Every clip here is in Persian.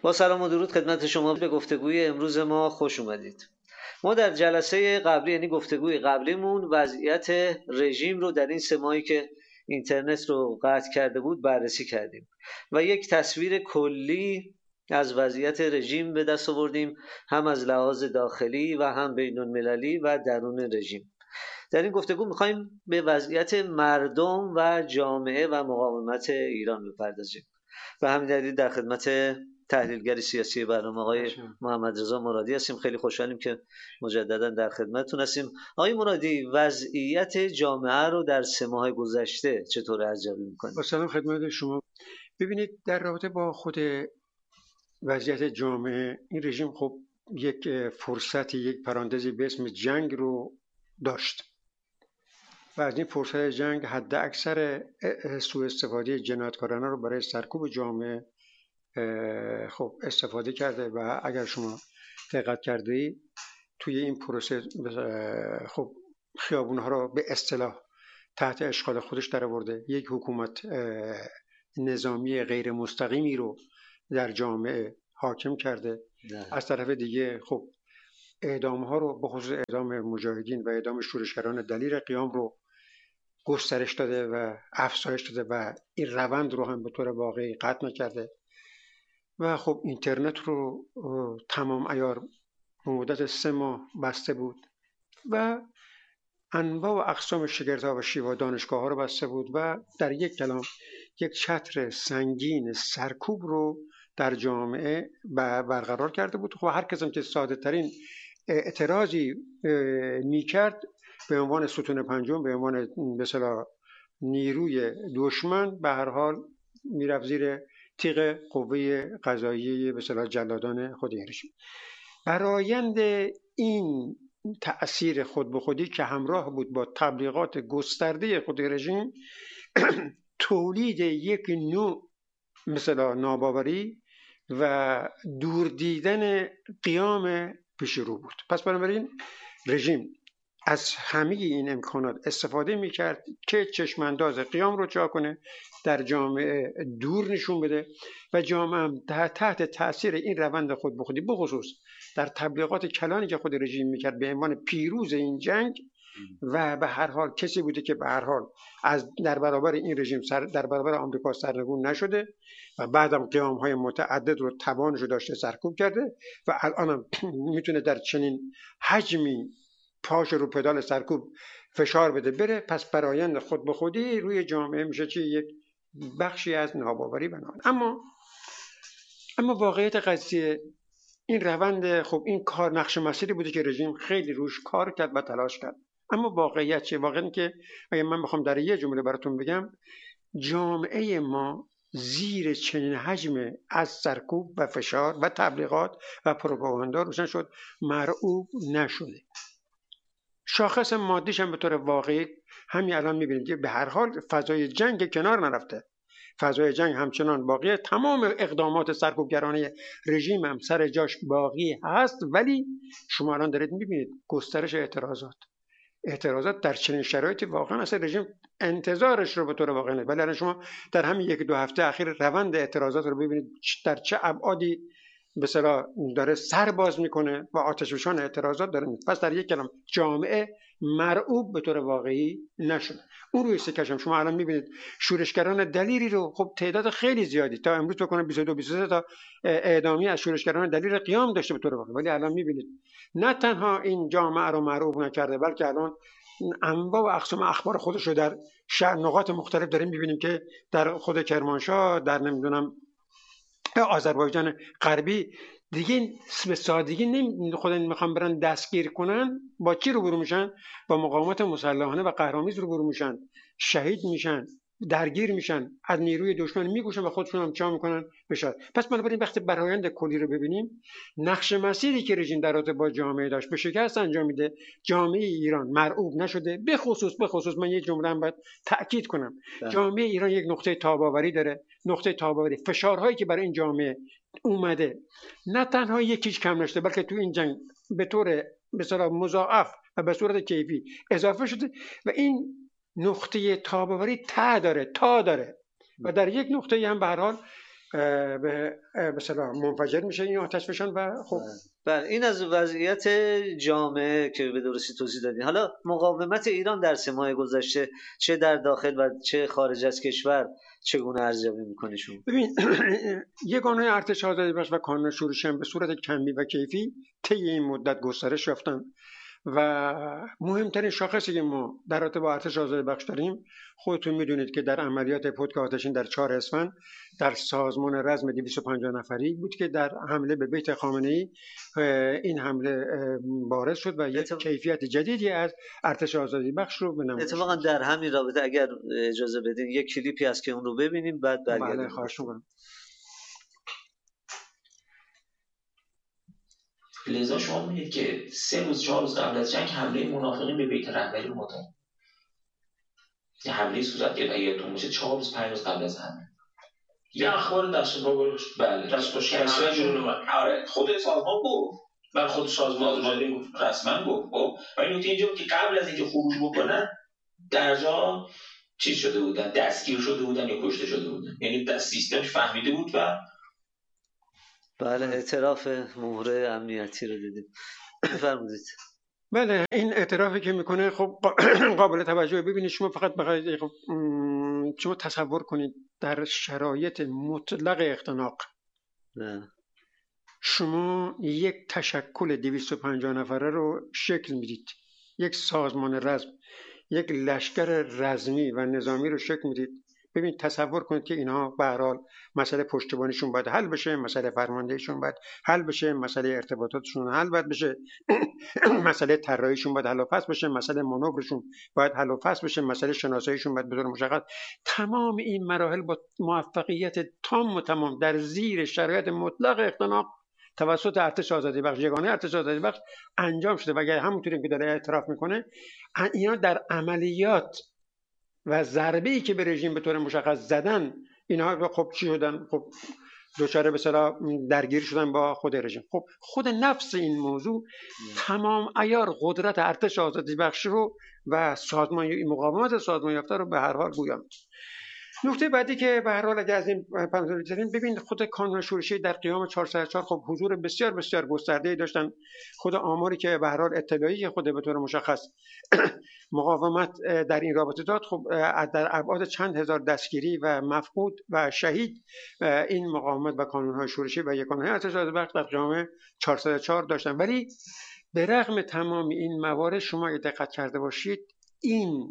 با سلام و درود خدمت شما. به گفتگوی امروز ما خوش اومدید. ما در جلسه قبلی، یعنی گفتگوی قبلیمون، وضعیت رژیم رو در این 3 ماهی که اینترنت رو قطع کرده بود بررسی کردیم و یک تصویر کلی از وضعیت رژیم به دست آوردیم، هم از لحاظ داخلی و هم بین المللی و درون رژیم. در این گفتگو می‌خوایم به وضعیت مردم و جامعه و مقاومت ایران بپردازیم. به همین دلیل در خدمت تحلیلگر سیاسی برنامه آقای محمد رضا مرادی هستیم. خیلی خوشحالیم که مجددا در خدمتتون هستیم. آقای مرادی، وضعیت جامعه رو در 3 ماه گذشته چطور ارزیابی می‌کنید؟ با سلام خدمت شما. ببینید، در رابطه با خود وضعیت جامعه، این رژیم خب یک فرصتی، یک پرانتزی به اسم جنگ رو داشت و از این فرصت جنگ حد اکثر سوء استفاده جنایتکارانه رو برای سرکوب جامعه خب استفاده کرده و اگر شما دقت کرده ای توی این پروسه خب خیابونها رو به اصطلاح تحت اشغال خودش درآورده، یک حکومت نظامی غیر مستقیمی رو در جامعه حاکم کرده. از طرف دیگه خب اعدام ها رو، به خصوص اعدام مجاهدین و اعدام شورشگران دلیر قیام رو گسترش داده و افزایش داده و این روند رو هم به طور واقعی قطع نکرده و خب اینترنت رو تمام عیار به مدت 3 ماه بسته بود و انواع و اقسام شگردها و شیوا دانشگاه ها رو بسته بود و در یک کلام یک چتر سنگین سرکوب رو در جامعه برقرار کرده بود. خب هر کسی که ساده ترین اعتراضی میکرد به عنوان ستون پنجم، به عنوان به اصطلاح نیروی دشمن، به هر حال میرفت زیر تیغ قوه قضاییه به اصطلاح جلادان خود این رژیم. برآیند این تأثیر خود به خودی که همراه بود با تبلیغات گسترده خود رژیم تولید یک نوع مثلا ناباوری و دور دیدن قیام پیش رو بود. پس بنابراین رژیم از همه این امکانات استفاده میکرد که چشمانداز قیام رو جا کنه، در جامعه دور نشون بده و جامعه هم تحت تأثیر این روند خود به خودی، بخصوص در تبلیغات کلانی که خود رژیم میکرد به عنوان پیروز این جنگ و به هر حال کسی بوده که به هر حال در برابر این رژیم در برابر آمریکا سرنگون نشده و بعدم قیام‌های متعدد رو توانش داشته سرکوب کرده و الان میتونه در چنین حجمی پاش رو پدال سرکوب فشار بده بره. پس برآیند خود به خودی روی جامعه میشه چی؟ یک بخشی از ناباوری بنان. اما واقعیت قضیه این روند، خب این کار نقش مسیری بوده که رژیم خیلی روش کار کرد و تلاش کرد. اما واقعیت چیه؟ واقعیت که اگه من بخوام در یه جمله براتون بگم، جامعه ما زیر چنین حجم از سرکوب و فشار و تبلیغات و پروپاگاندا روشن شد، مرعوب نشده. شاخص مادیش هم به طور واقعی همین الان میبینید که به هر حال فضای جنگ کنار نرفته، فضای جنگ همچنان باقیه، تمام اقدامات سرکوبگرانه رژیم هم سر جاش باقی هست، ولی شما الان دارید میبینید گسترش اعتراضات در چنین شرایطی واقعا اصلا رژیم انتظارش رو به طور واقعی نداره. ولی الان شما در همین 1-2 هفته اخیر روند اعتراضات رو ببینید در چه ابعادی به اصطلاح داره سر باز میکنه و آتشفشان اعتراضات داره. پس در یک کلام جامعه مرعوب به طور واقعی نشده. اون روی سکش هم شما الان میبینید شورشگران دلیری رو، خب تعداد خیلی زیادی تا امروز بکنه 22-23 تا اعدامی از شورشگران دلیر قیام داشته به طور واقعی، ولی الان میبینید نه تنها این جامعه رو مرعوب نکرده، بلکه الان انواع و اقسام اخبار خودش رو در نقاط مختلف داریم میبینیم که در خود کرمانشاه، در نمیدونم آذربایجان غربی دیگه به سادگی خود میخوان برن دستگیر کنن، با چی روبرو میشن؟ با مقاومت مسلحانه و قهرآمیز روبرو میشن، شهید میشن، درگیر میشن، از نیروی دشمن میگوشن و خودشون هم چا میکنن بشن. پس بنابراین وقتی برآیند کلی رو ببینیم، نقش مسیری که رژیم در رابطه با جامعه داشت به شکست انجام میده. جامعه ایران مرعوب نشده. به خصوص من یه جمله باید تاکید کنم، جامعه ایران یک نقطه تاب‌آوری داره. نقطه تاب‌آوری فشارهایی که برای این جامعه اومده نه تنها یکیش کم نشده، بلکه تو این جنگ به طور مثلا مضاعف و به صورت کیفی اضافه شده و این نقطه تاب‌آوری تا داره و در یک نقطه هم به هر حال به اصطلاح منفجر میشه این آتش فشان و خب بله این از وضعیت جامعه که به درستی توضیح دادین. حالا مقاومت ایران در 3 ماه گذشته چه در داخل و چه خارج از کشور چگونه ارزیابی میکنی شما؟ ببین یگانه ارتش آزادی بخش و کانون شورشی هم به صورت کمی و کیفی طی این مدت گسترش یافتن و مهمترین شاخصی که ما در رابطه با ارتش آزادی بخش داریم، خودتون میدونید که در عملیات پتک آتشین در 4 اسفند در سازمان رزم 250 نفری بود که در حمله به بیت خامنه‌ای این حمله بارز شد و یک کیفیت جدیدی از ارتش آزادی بخش رو به نمایش اتفاقا در همین رابطه اگر اجازه بدین یک کلیپی هست که اون رو ببینیم بعد برگردیم. بله خواهش می‌کنم. لذا شما می‌بینید که 3 روز 4 روز قبل از جنگ حمله منافقین به بیت رهبری رو مطالعه. یه حمله صورت گرفت اگه یادتون باشه 4 روز 5 روز قبل از حمله. یه اخبار دست با گلوش بله دست با شکستشون آره خود سازمان گفت. بر خود سازمان رسما گفت. خب و این نکته اینجا که قبل از اینکه خروج بکنن درجا چیز شده بودن، دستگیر شده بودن یا کشته شده بودن. یعنی در سیستمش فهمیده بود و بله اعتراف مهره امنیتی رو دیدیم. بفرمایید. بله این اعترافی که میکنه خب قابل توجه. ببینید شما فقط بخواید شما تصور کنید در شرایط مطلق اختناق شما یک تشکل 250 نفره رو شکل میدید، یک سازمان رزم، یک لشکر رزمی و نظامی رو شکل میدید. ببین تصور کنید که اینها به هر حال مسئله پشتیبانیشون باید حل بشه، مسئله فرماندهیشون باید حل بشه، مسئله ارتباطاتشون حل باید بشه، مسئله طراحیشون باید حل و فصل بشه، مسئله مانورشون باید حل و فصل بشه، مسئله شناساییشون باید به طور مشخص. تمام این مراحل با موفقیت تام و تمام در زیر شرایط مطلق اختناق توسط ارتش آزادی بخش، یگانه ارتش آزادی بخش انجام شده و اگر همونطوری که داره اعتراف میکنه اینا در عملیات و ضربه‌ای که به رژیم به طور مشخص زدن اینها خب چی شدن؟ خب دچار به اصطلاح درگیر شدن با خود رژیم. خب خود نفس این موضوع تمام عیار قدرت ارتش آزادی بخش رو و سازمان مقاومت سازمان یافته رو به هر حال گویا. نکته بعدی که به هر حال اگه از این پنځه بگذاریم، ببین خود کانون شورشی در قیام 404 خب حضور بسیار بسیار گسترده‌ای داشتن. خود آماری که به هر حال اطلاعی خود به طور مشخص مقاومت در این رابطه داد، خب در ابعاد چند هزار دستگیری و مفقود و شهید این مقاومت و کانون‌های شورشی و یگانه ارتش آزادی بخش در قیام 404 داشتن. ولی به رغم تمام این موارد شما اگه دقت کرده باشید این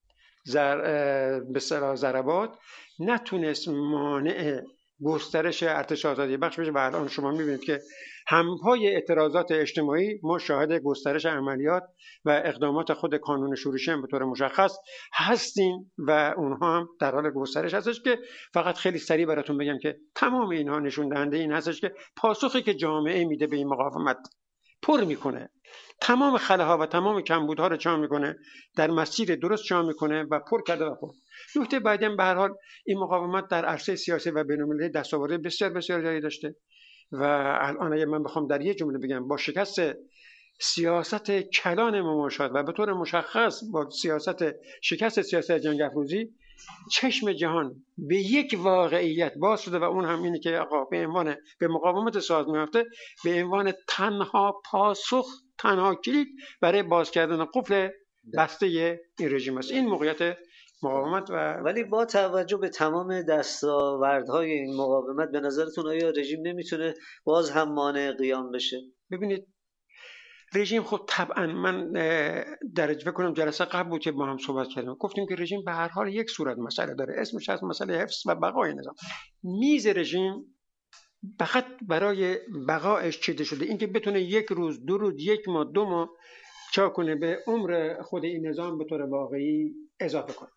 به اصطلاح ضربات نتونست مانع گسترش ارتش آزادی بخش بشه و الان شما میبینید که همپای اعتراضات اجتماعی ما شاهد گسترش عملیات و اقدامات خود کانون شورشی هم به طور مشخص هستیم و اونها هم در حال گسترش هستش که فقط خیلی سریع براتون بگم که تمام اینها نشون دهنده این هستش که پاسخی که جامعه میده به این مقاومت پر میکنه، تمام خلاها و تمام کمبودها رو جا میکنه، در مسیر درست جا میکنه و پر کرده و پر. نکته بعدی به هر حال این مقاومت در عرصه سیاسی و بین‌المللی دستاورد بسیار بسیار جایی داشته و الان اگه من بخوام در یک جمله بگم با شکست سیاست کلان مماشات و به طور مشخص با شکست سیاست جنگ افروزی چشم جهان به یک واقعیت باز شده و اون هم اینه که آقا به مقاومت سازمان یافته به عنوان تنها پاسخ، تنها کلید برای باز کردن قفل بسته این رژیم است. این موقعیت مقاومت ولی با توجه به تمام دستاوردهای این مقاومت به نظرتون آیا رژیم نمیتونه باز هم مانع قیام بشه؟ ببینید رژیم خب طبعا من فکر کنم جلسه قبل بود که با هم صحبت کردیم، گفتیم که رژیم به هر حال یک صورت مسئله داره، اسمش از مسئله حفظ و بقای نظام. میز رژیم فقط برای بقایش چیده شده، اینکه بتونه یک روز، 2 روز، 1 ماه، 2 ماه چا کنه به عمر خود این نظام به طور واقعی اضافه کنه.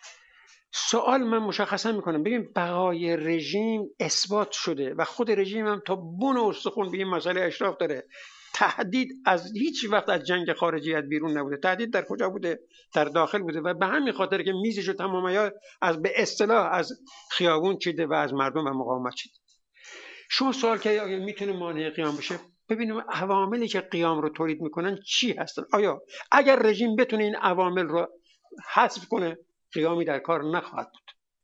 سوال من مشخصا میکنم، ببین بقای رژیم اثبات شده و خود رژیم هم تا بن استخون به این مسئله اشراف داره. تهدید از هیچ وقت از جنگ خارجیت بیرون نبوده. تهدید در کجا بوده؟ در داخل بوده و به همین خاطر که میزش رو تمام عیار از به اصطلاح از خیابون چیده و از مردم و مقاومت چیده. شما سوال که آیا میتونه مانع قیام بشه؟ ببینیم عواملی که قیام رو تولید میکنن چی هستن. آیا اگر رژیم بتونه این عوامل رو حذف کنه قیامی در کار نخواهد بود.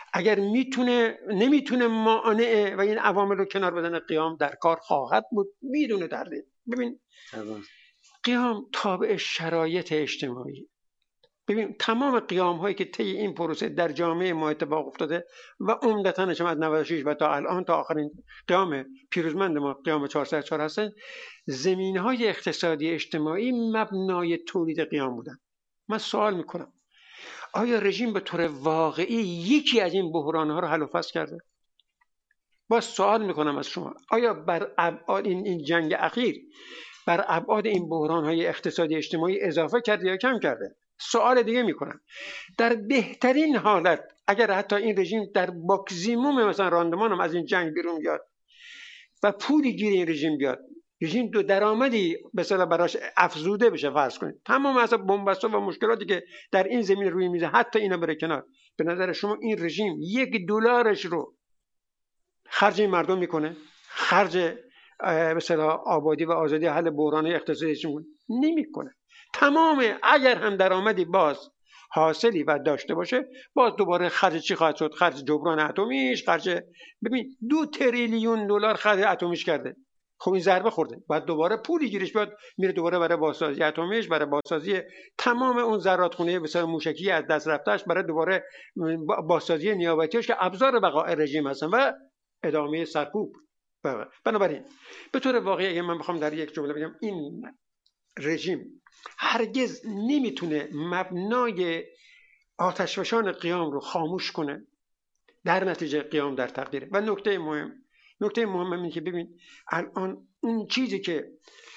اگر نمیتونه مانع و این عوامل رو کنار بدن، قیام در کار خواهد بود بدون تردید. ببین قیام تابع شرایط اجتماعی. ببین تمام قیام هایی که طی این پروسه در جامعه ما اتفاق افتاده و عمدتاً از 96 و تا الان تا آخرین قیام پیروزمند ما قیام 404 هستن، زمینه های اقتصادی اجتماعی مبنای تولید قیام بودن. من سوال میکنم آیا رژیم به طور واقعی یکی از این بحران ها رو حل و فصل کرده؟ باز سوال میکنم از شما آیا بر ابعاد این جنگ اخیر بر ابعاد این بحران های اقتصادی اجتماعی اضافه کرده یا کم کرده؟ سوال دیگه میکنم، در بهترین حالت اگر حتی این رژیم در ماکسیموم مثلا راندمان هم از این جنگ بیرون بیاد و پولی گیر این رژیم بیاد، رژیم دو درآمدی مثلا براش افزوده بشه، فرض کنید تمام اصلا بنبستا و مشکلاتی که در این زمین روی میزه حتی اینا بره کنار، به نظر شما این رژیم $1 رو خرج این مردم میکنه؟ خرج مثلا آبادی و آزادی حل بحران اقتصادی نمیکنه. تمام اگر هم درآمدی باز حاصلی و داشته باشه، باز دوباره خرج چی خواهد شد؟ خرج جبران اتمیش، ببین $2 تریلیون خرج اتمیش کرده. خب این ضربه خورده، بعد دوباره پولی گیرش بیاد میره دوباره برای بازسازی اتمیش، برای بازسازی تمام اون ذراتخونه مثلا موشکی از دست رفتهش، برای دوباره بازسازی نیابتیش که ابزار بقای رژیم هستن و ادامه سرکوب. بنابراین به طور واقعی اگه من بخوام در یک جمله بگم، این رژیم هرگز نمیتونه مبنای آتشفشان قیام رو خاموش کنه، در نتیجه قیام در تقدیره. و نکته مهم اینه که ببین الان اون چیزی که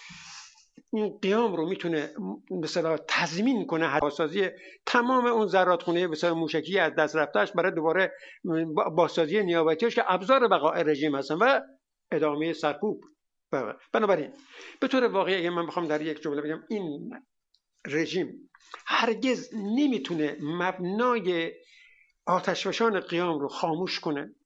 این قیام رو میتونه مثلا تضمین کنه، بازسازی تمام اون ذراتخونه مثلا موشکی از دست رفتهش، برای دوباره بازسازی نیابتیش که ابزار بقای رژیم هستن و ادامه سرکوب. بنابراین به طور واقعی اگه من بخوام در یک جمله بگم، این رژیم هرگز نمیتونه مبنای آتشفشان قیام رو خاموش کنه،